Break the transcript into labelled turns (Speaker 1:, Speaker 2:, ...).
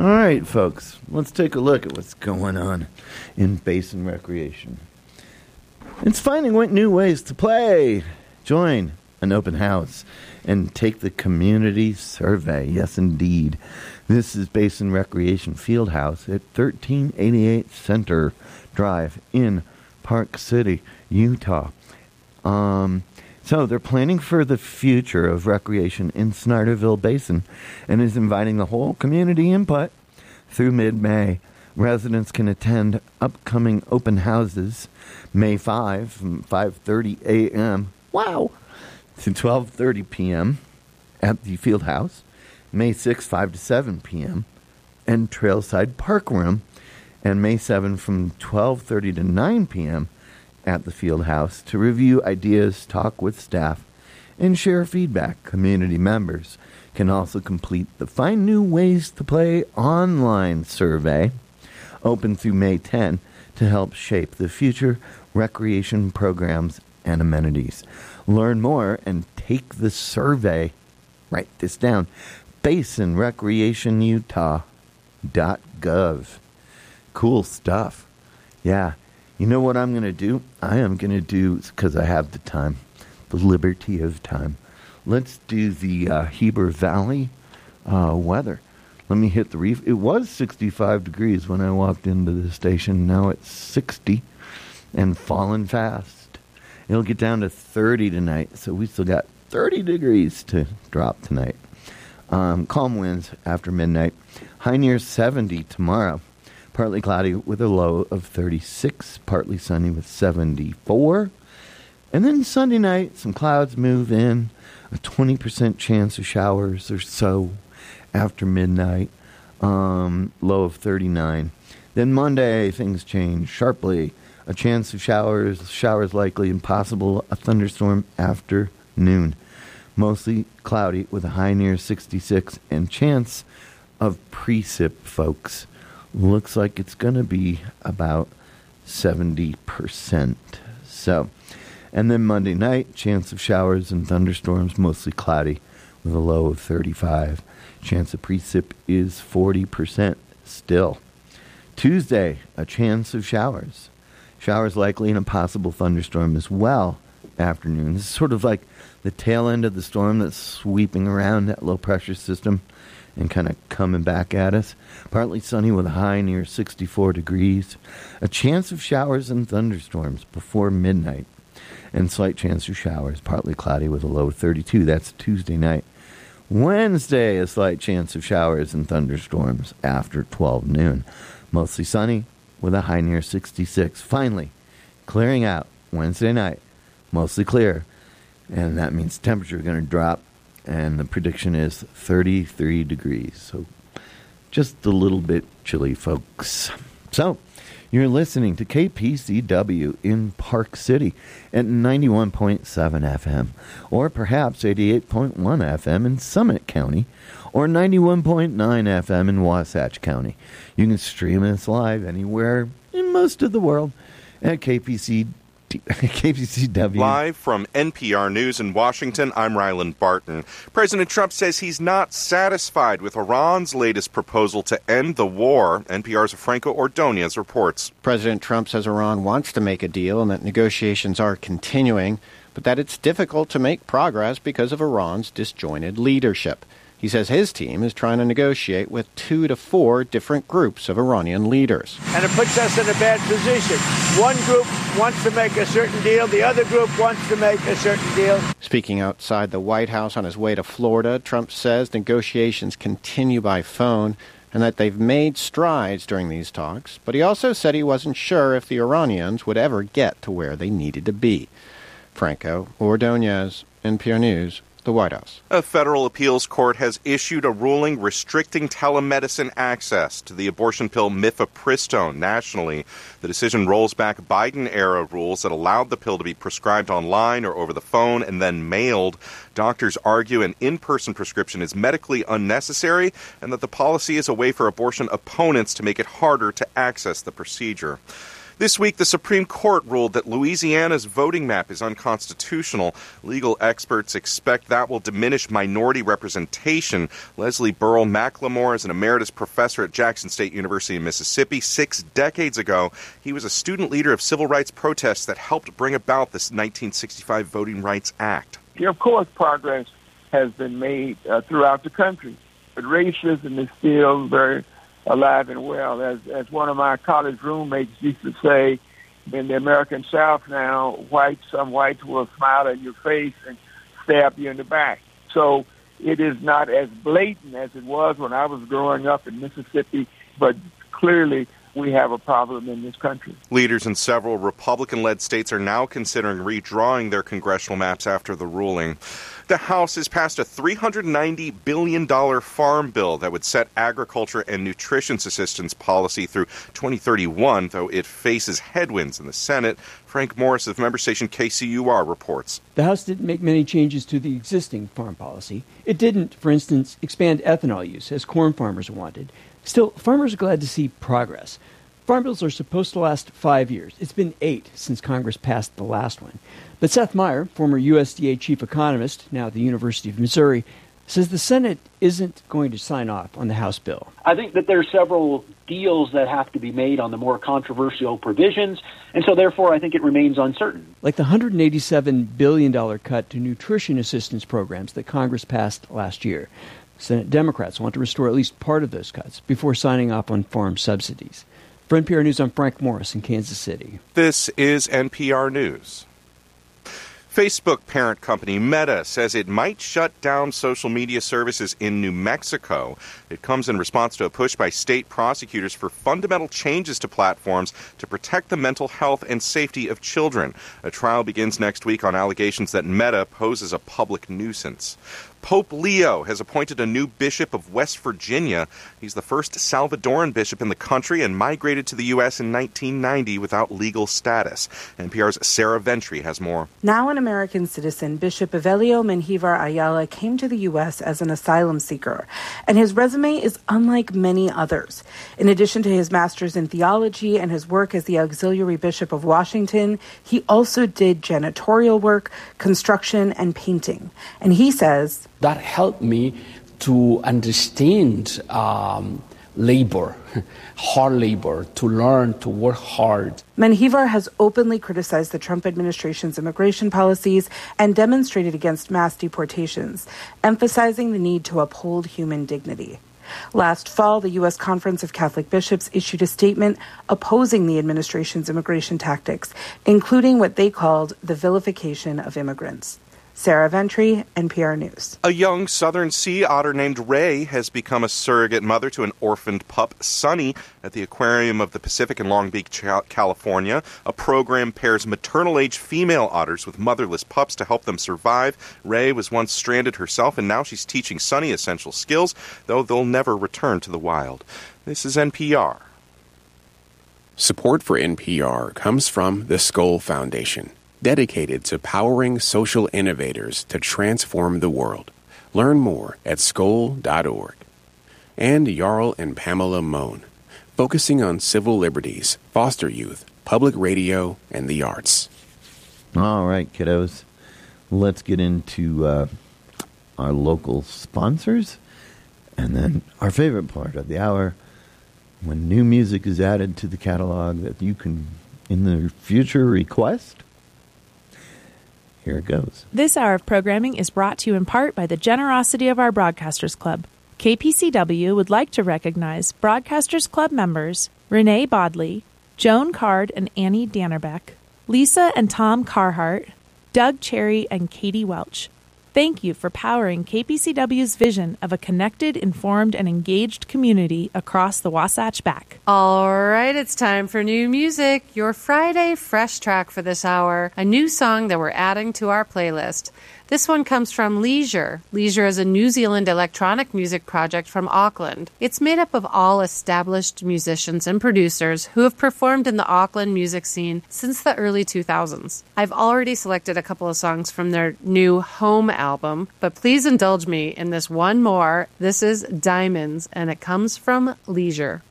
Speaker 1: All right, folks, let's take a look at what's going on in Basin Recreation. It's finding new ways to play. Join an open house and take the community survey. Yes, indeed. This is Basin Recreation Fieldhouse at 1388 Center Drive in Park City, Utah. So they're planning for the future of recreation in Snyderville Basin and is inviting the whole community input through mid-May. Residents can attend upcoming open houses May 5 from 5:30 a.m. Wow! To 12:30 p.m. at the Field House. May 6, 5 to 7 p.m. and Trailside Park Room. And May 7 from 12:30 to 9 p.m. at the Field House to review ideas, talk with staff, and share feedback. Community members can also complete the Find New Ways to Play online survey, open through May 10, to help shape the future recreation programs and amenities. Learn more and take the survey. Write this down. BasinRecreationUtah.gov. Cool stuff. Yeah. You know what I'm going to do? I am going to do, because I have the time, the liberty of time. Let's do the Heber Valley weather. Let me hit the reef. It was 65 degrees when I walked into the station. Now it's 60 and falling fast. It'll get down to 30 tonight, so we still got 30 degrees to drop tonight. Calm winds after midnight. High near 70 tomorrow. Partly cloudy with a low of 36. Partly sunny with 74. And then Sunday night, some clouds move in. A 20% chance of showers or so after midnight. Low of 39. Then Monday, things change sharply. A chance of showers likely and possible a thunderstorm after noon. Mostly cloudy with a high near 66 and chance of precip, folks. Looks like it's going to be about 70%. So, and then Monday night, chance of showers and thunderstorms, mostly cloudy with a low of 35. Chance of precip is 40% still. Tuesday, a chance of showers. Showers likely and a possible thunderstorm as well afternoon. This is sort of like the tail end of the storm that's sweeping around that low pressure system and kind of coming back at us. Partly sunny with a high near 64 degrees. A chance of showers and thunderstorms before midnight. And slight chance of showers, partly cloudy with a low of 32. That's Tuesday night. Wednesday, a slight chance of showers and thunderstorms after 12 noon. Mostly sunny with a high near 66. Finally, clearing out Wednesday night. Mostly clear. And that means temperature is going to drop. And the prediction is 33 degrees. So just a little bit chilly, folks. So you're listening to KPCW in Park City at 91.7 FM. Or perhaps 88.1 FM in Summit County. Or 91.9 FM in Wasatch County. You can stream us live anywhere in most of the world at KPCW.
Speaker 2: Live from NPR News in Washington, I'm Ryland Barton. President Trump says he's not satisfied with Iran's latest proposal to end the war. NPR's Franco Ordonez reports.
Speaker 3: President Trump says Iran wants to make a deal and that negotiations are continuing, but that it's difficult to make progress because of Iran's disjointed leadership. He says his team is trying to negotiate with 2 to 4 different groups of Iranian leaders.
Speaker 4: And it puts us in a bad position. One group wants to make a certain deal. The other group wants to make a certain deal.
Speaker 3: Speaking outside the White House on his way to Florida, Trump says negotiations continue by phone and that they've made strides during these talks. But he also said he wasn't sure if the Iranians would ever get to where they needed to be. Franco Ordonez, NPR News, the White House.
Speaker 2: A federal appeals court has issued a ruling restricting telemedicine access to the abortion pill mifepristone nationally. The decision rolls back Biden-era rules that allowed the pill to be prescribed online or over the phone and then mailed. Doctors argue an in-person prescription is medically unnecessary and that the policy is a way for abortion opponents to make it harder to access the procedure. This week, the Supreme Court ruled that Louisiana's voting map is unconstitutional. Legal experts expect that will diminish minority representation. Leslie Burrell McLemore is an emeritus professor at Jackson State University in Mississippi. 6 decades ago, he was a student leader of civil rights protests that helped bring about this 1965 Voting Rights Act.
Speaker 5: Of course, progress has been made throughout the country, but racism is still very alive and well. As one of my college roommates used to say, in the American South now, some whites will smile in your face and stab you in the back. So it is not as blatant as it was when I was growing up in Mississippi, but clearly we have a problem in this country.
Speaker 2: Leaders in several Republican-led states are now considering redrawing their congressional maps after the ruling. The House has passed a $390 billion farm bill that would set agriculture and nutrition assistance policy through 2031, though it faces headwinds in the Senate. Frank Morris of member station KCUR reports.
Speaker 6: The House didn't make many changes to the existing farm policy. It didn't, for instance, expand ethanol use, as corn farmers wanted. Still, farmers are glad to see progress. Farm bills are supposed to last 5 years. It's been 8 since Congress passed the last one. But Seth Meyer, former USDA chief economist, now at the University of Missouri, says the Senate isn't going to sign off on the House bill.
Speaker 7: I think that there are several deals that have to be made on the more controversial provisions, and so therefore I think it remains uncertain.
Speaker 6: Like the $187 billion cut to nutrition assistance programs that Congress passed last year. Senate Democrats want to restore at least part of those cuts before signing off on farm subsidies. For NPR News, I'm Frank Morris in Kansas City.
Speaker 2: This is NPR News. Facebook parent company Meta says it might shut down social media services in New Mexico. It comes in response to a push by state prosecutors for fundamental changes to platforms to protect the mental health and safety of children. A trial begins next week on allegations that Meta poses a public nuisance. Pope Leo has appointed a new bishop of West Virginia. He's the first Salvadoran bishop in the country and migrated to the U.S. in 1990 without legal status. NPR's Sarah Ventry has more.
Speaker 8: Now an American citizen, Bishop Evelio Menjivar Ayala came to the U.S. as an asylum seeker, and his resume is unlike many others. In addition to his master's in theology and his work as the auxiliary bishop of Washington, he also did janitorial work, construction, and painting. And he says,
Speaker 9: that helped me to understand labor, hard labor, to learn to work hard.
Speaker 8: Menjivar has openly criticized the Trump administration's immigration policies and demonstrated against mass deportations, emphasizing the need to uphold human dignity. Last fall, the U.S. Conference of Catholic Bishops issued a statement opposing the administration's immigration tactics, including what they called the vilification of immigrants. Sarah Ventry, NPR News.
Speaker 2: A young southern sea otter named Ray has become a surrogate mother to an orphaned pup, Sunny, at the Aquarium of the Pacific in Long Beach, California. A program pairs maternal-age female otters with motherless pups to help them survive. Ray was once stranded herself, and now she's teaching Sunny essential skills, though they'll never return to the wild. This is NPR.
Speaker 10: Support for NPR comes from the Skoll Foundation, dedicated to powering social innovators to transform the world. Learn more at skoll.org. And Jarl and Pamela Mohn, focusing on civil liberties, foster youth, public radio, and the arts.
Speaker 1: All right, kiddos. Let's get into our local sponsors and then our favorite part of the hour, when new music is added to the catalog that you can, in the future, request. Here it goes.
Speaker 11: This hour of programming is brought to you in part by the generosity of our Broadcasters Club. KPCW would like to recognize Broadcasters Club members Renee Bodley, Joan Card and Annie Dannerbeck, Lisa and Tom Carhart, Doug Cherry and Katie Welch. Thank you for powering KPCW's vision of a connected, informed, and engaged community across the Wasatch Back.
Speaker 12: All right, it's time for new music. Your Friday fresh track for this hour, a new song that we're adding to our playlist. This one comes from Leisure. Leisure is a New Zealand electronic music project from Auckland. It's made up of all established musicians and producers who have performed in the Auckland music scene since the early 2000s. I've already selected a couple of songs from their new Home album, but please indulge me in this one more. This is Diamonds, and it comes from Leisure.